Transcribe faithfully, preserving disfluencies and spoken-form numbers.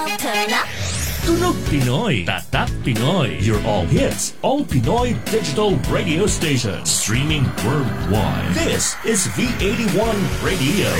Turn up. Tunog Pinoy, Tatak Pinoy. Your all hits, all Pinoy digital radio station. Streaming worldwide. This is V eighty-one Radio.